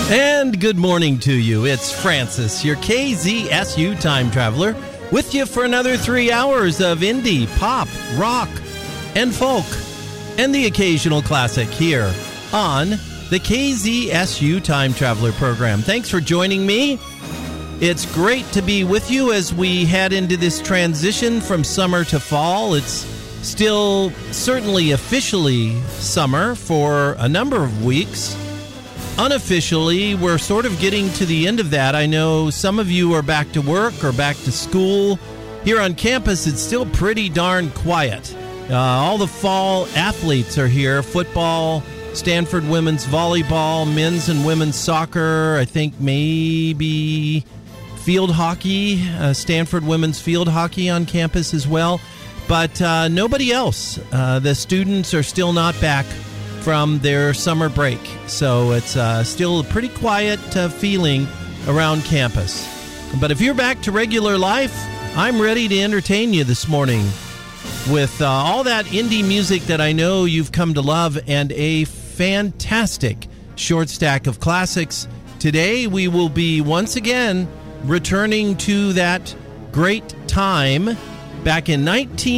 And good morning to you. It's Francis, your KZSU time traveler, with you for another 3 hours of indie, pop, rock, and folk, and the occasional classic here on the KZSU Time Traveler program. Thanks for joining me. It's great to be with you as we head into this transition from summer to fall. It's still certainly officially summer for a number of weeks. Unofficially, we're sort of getting to the end of that. I know some of you are back to work or back to school. Here on campus, it's still pretty darn quiet. All the fall athletes are here. Football, Stanford women's volleyball, men's and women's soccer, I think maybe field hockey, Stanford women's field hockey on campus as well. But nobody else. The students are still not back from their summer break. So it's still a pretty quiet feeling around campus. But if you're back to regular life, I'm ready to entertain you this morning with all that indie music that I know you've come to love and a fantastic short stack of classics. Today we will be once again returning to that great time back in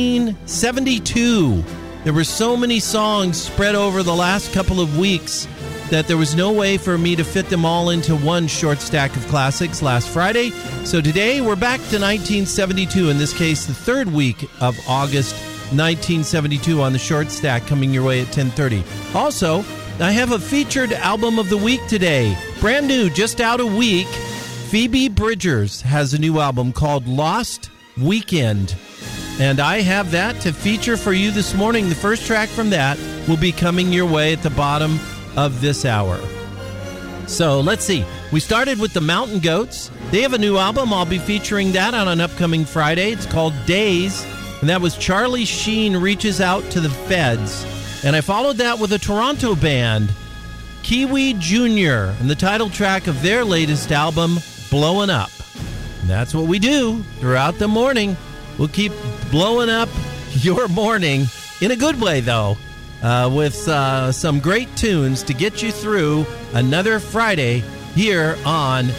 1972. There were so many songs spread over the last couple of weeks that there was no way for me to fit them all into one short stack of classics last Friday. So today we're back to 1972, in this case the third week of August 1972 on the short stack, coming your way at 10:30. Also, I have a featured album of the week today. Brand new, just out a week. Phoebe Bridgers has a new album called Lost Weekend. And I have that to feature for you this morning. The first track from that will be coming your way at the bottom of this hour. So let's see. We started with the Mountain Goats. They have a new album. I'll be featuring that on an upcoming Friday. It's called Days. And that was Charlie Sheen Reaches Out to the Feds. And I followed that with a Toronto band, Kiwi Jr., and the title track of their latest album, Blowin' Up. And that's what we do throughout the morning. We'll keep blowing up your morning, in a good way, though, with some great tunes to get you through another Friday here on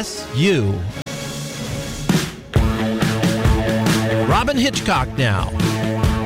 KZSU. Robyn Hitchcock now.